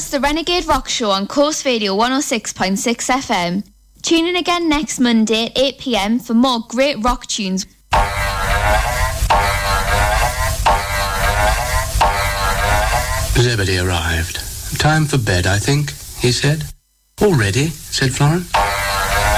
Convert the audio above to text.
It's the Renegade Rock Show on Coast Radio 106.6 FM. Tune in again next Monday at 8 p.m. for more great rock tunes. Zebedee arrived. Time for bed, I think, he said. Already, said Florence.